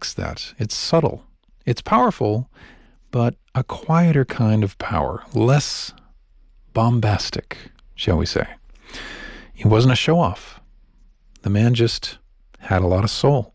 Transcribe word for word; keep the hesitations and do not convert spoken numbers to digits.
reflects that. It's subtle. It's powerful, but a quieter kind of power, less bombastic, shall we say. He wasn't a show-off. The man just had a lot of soul.